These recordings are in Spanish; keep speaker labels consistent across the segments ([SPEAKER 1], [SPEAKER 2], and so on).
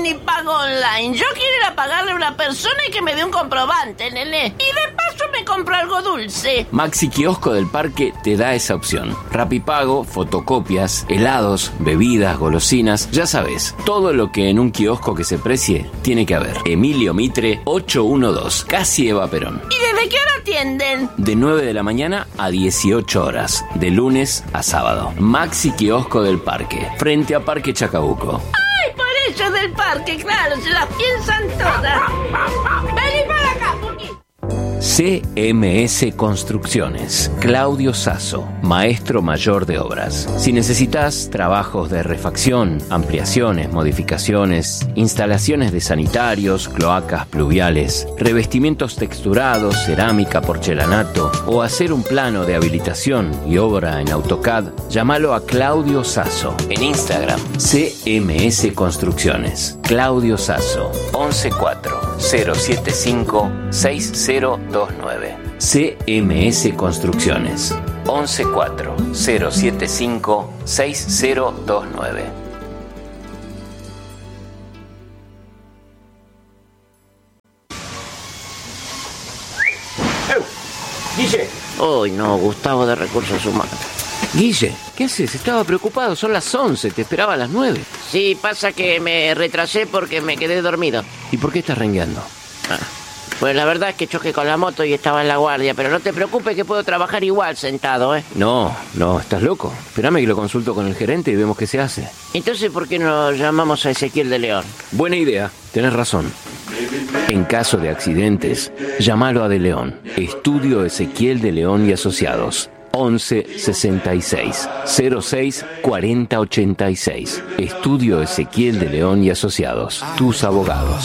[SPEAKER 1] ni pago online. Yo quiero ir a pagarle a una persona y que me dé un comprobante, nene. Y de paso me compro algo dulce.
[SPEAKER 2] Maxi Kiosco del Parque te da esa opción. Rapipago, fotocopias, helados, bebidas, golosinas. Ya sabes, todo lo que en un kiosco que se precie tiene que haber. Emilio Mitre 812, casi Eva Perón.
[SPEAKER 1] ¿Y desde qué hora atienden?
[SPEAKER 2] De 9 de la mañana a 18 horas, de lunes a sábado. Maxi Kiosco del Parque, frente a Parque Chacabuco.
[SPEAKER 1] ¡Ay, por eso del parque! Claro, se las piensan todas. ¡Vení para acá, Puki!
[SPEAKER 2] CMS Construcciones. Claudio Sasso, maestro mayor de obras. Si necesitas trabajos de refacción, ampliaciones, modificaciones, instalaciones de sanitarios, cloacas pluviales, revestimientos texturados, cerámica, porcelanato o hacer un plano de habilitación y obra en AutoCAD, llámalo a Claudio Sasso en Instagram. CMS Construcciones. Claudio Sasso 114-075-6029. CMS Construcciones 114-075-6029.
[SPEAKER 3] Guille.
[SPEAKER 4] Uy, no, Gustavo de Recursos Humanos.
[SPEAKER 2] Guille, ¿qué haces? Estaba preocupado, son las 11, te esperaba a las 9.
[SPEAKER 4] Sí, pasa que me retrasé porque me quedé dormido.
[SPEAKER 2] ¿Y por qué estás rengueando?
[SPEAKER 4] Pues la verdad es que choqué con la moto y estaba en la guardia, pero no te preocupes que puedo trabajar igual sentado, ¿eh?
[SPEAKER 2] No, estás loco. Espérame que lo consulto con el gerente y vemos qué se hace.
[SPEAKER 4] Entonces, ¿por qué no llamamos a Ezequiel de León?
[SPEAKER 2] Buena idea, tenés razón. En caso de accidentes, llámalo a De León. Estudio Ezequiel de León y Asociados. 11 66 06 40 86. Estudio Ezequiel de León y Asociados. Tus abogados.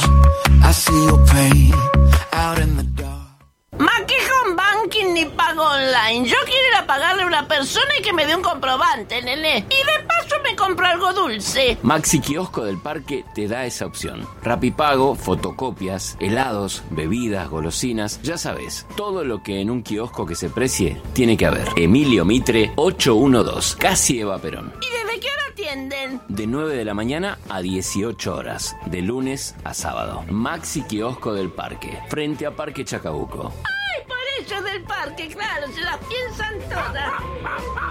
[SPEAKER 1] Más que home banking ni pago online. Yo quiero ir a pagarle a una persona y que me dé un comprobante, nene. Y de paso me compro algo dulce.
[SPEAKER 2] Maxi Kiosco del Parque te da esa opción. Rapipago, fotocopias, helados, bebidas, golosinas. Ya sabes, todo lo que en un kiosco que se precie tiene que haber. Emilio Mitre 812, casi Eva Perón.
[SPEAKER 1] ¿Y desde qué hora atienden?
[SPEAKER 2] De 9 de la mañana a 18 horas, de lunes a sábado. Maxi Kiosco del Parque, frente a Parque Chacabuco.
[SPEAKER 1] ¡Ay, por eso del parque! Claro, se las piensan todas.